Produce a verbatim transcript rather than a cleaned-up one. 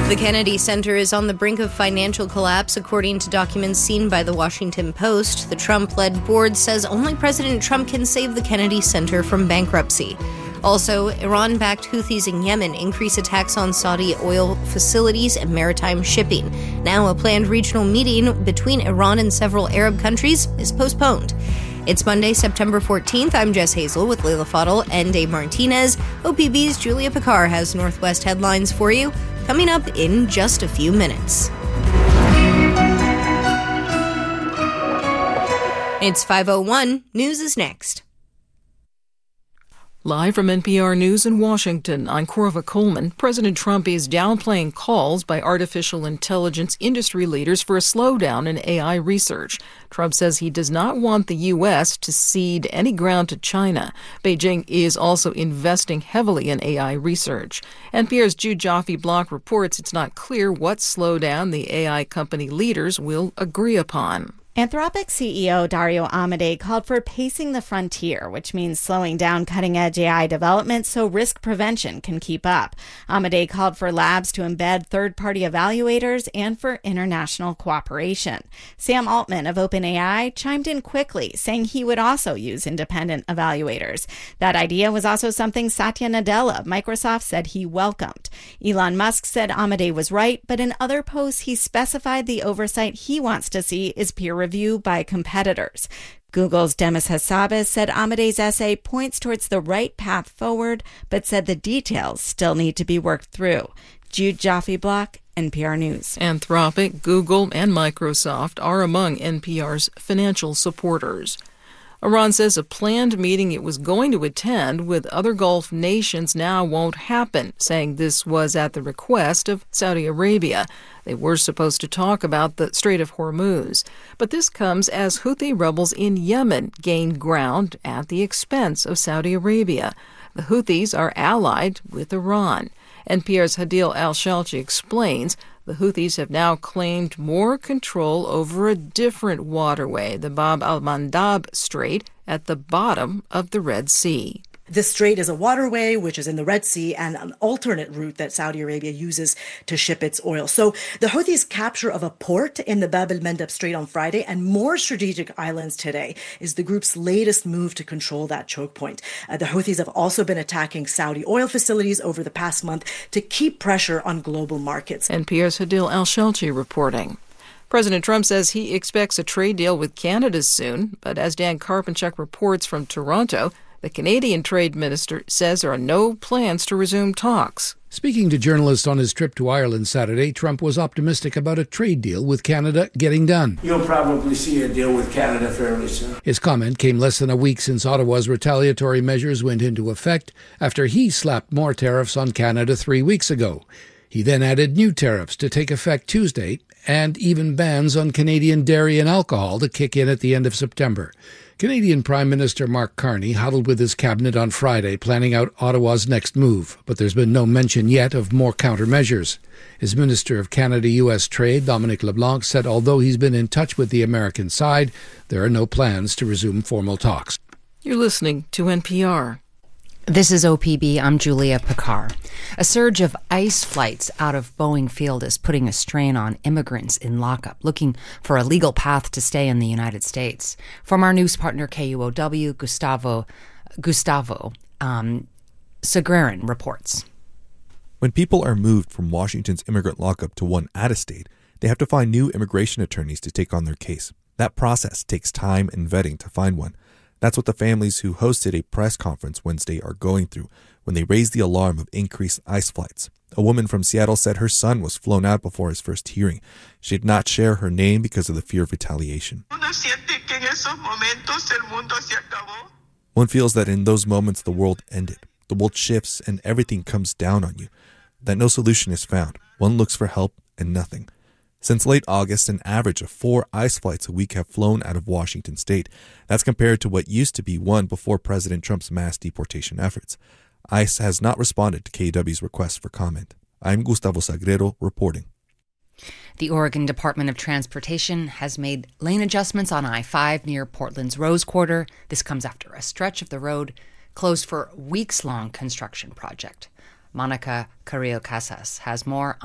The Kennedy Center is on the brink of financial collapse, according to documents seen by the Washington Post. The Trump-led board says only President Trump can save the Kennedy Center from bankruptcy. Also, Iran-backed Houthis in Yemen increase attacks on Saudi oil facilities and maritime shipping. Now, a planned regional meeting between Iran and several Arab countries is postponed. It's Monday, September fourteenth. I'm Jess Hazel with Leila Fadel and Dave Martinez. O P B's Julia Picard has Northwest headlines for you, coming up in just a few minutes. It's five oh one. News is next. Live from N P R News in Washington, I'm Corva Coleman. President Trump is downplaying calls by artificial intelligence industry leaders for a slowdown in A I research. Trump says he does not want the U S to cede any ground to China. Beijing is also investing heavily in A I research. N P R's Jude Joffe-Block reports it's not clear what slowdown the A I company leaders will agree upon. Anthropic C E O Dario Amodei called for pacing the frontier, which means slowing down cutting-edge A I development so risk prevention can keep up. Amodei called for labs to embed third-party evaluators and for international cooperation. Sam Altman of OpenAI chimed in quickly, saying he would also use independent evaluators. That idea was also something Satya Nadella of Microsoft said he welcomed. Elon Musk said Amodei was right, but in other posts he specified the oversight he wants to see is peer review by competitors. Google's Demis Hassabis said Amodei's essay points towards the right path forward, but said the details still need to be worked through. Jude Joffe-Block, N P R News. Anthropic, Google, and Microsoft are among N P R's financial supporters. Iran says a planned meeting it was going to attend with other Gulf nations now won't happen, saying this was at the request of Saudi Arabia. They were supposed to talk about the Strait of Hormuz. But this comes as Houthi rebels in Yemen gain ground at the expense of Saudi Arabia. The Houthis are allied with Iran. N P R's Hadil Al-Shalchi explains the Houthis have now claimed more control over a different waterway, the Bab al-Mandab Strait, at the bottom of the Red Sea. This strait is a waterway which is in the Red Sea and an alternate route that Saudi Arabia uses to ship its oil. So the Houthis' capture of a port in the Bab al-Mandab Strait on Friday and more strategic islands today is the group's latest move to control that choke point. Uh, the Houthis have also been attacking Saudi oil facilities over the past month to keep pressure on global markets. N P R's Hadil Al-Shalchi reporting. President Trump says he expects a trade deal with Canada soon, but as Dan Karpenchuk reports from Toronto, the Canadian Trade Minister says there are no plans to resume talks. Speaking to journalists on his trip to Ireland Saturday, Trump was optimistic about a trade deal with Canada getting done. You'll probably see a deal with Canada fairly soon. His comment came less than a week since Ottawa's retaliatory measures went into effect after he slapped more tariffs on Canada three weeks ago. He then added new tariffs to take effect Tuesday and even bans on Canadian dairy and alcohol to kick in at the end of September. Canadian Prime Minister Mark Carney huddled with his cabinet on Friday, planning out Ottawa's next move, but there's been no mention yet of more countermeasures. His Minister of Canada-U S Trade, Dominic LeBlanc, said although he's been in touch with the American side, there are no plans to resume formal talks. You're listening to N P R. This is O P B. I'm Julia Picard. A surge of ICE flights out of Boeing Field is putting a strain on immigrants in lockup, looking for a legal path to stay in the United States. From our news partner K U O W, Gustavo Gustavo um, Segrerin reports. When people are moved from Washington's immigrant lockup to one out-of-state, they have to find new immigration attorneys to take on their case. That process takes time and vetting to find one. That's what the families who hosted a press conference Wednesday are going through when they raised the alarm of increased ICE flights. A woman from Seattle said her son was flown out before his first hearing. She did not share her name because of the fear of retaliation. One feels that in those moments the world ended. The world shifts and everything comes down on you. That no solution is found. One looks for help and nothing. Since late August, an average of four ICE flights a week have flown out of Washington state. That's compared to what used to be one before President Trump's mass deportation efforts. ICE has not responded to K W's request for comment. I'm Gustavo Sagrero reporting. The Oregon Department of Transportation has made lane adjustments on I five near Portland's Rose Quarter. This comes after a stretch of the road closed for a weeks-long construction project. Monica Carrillo Casas has more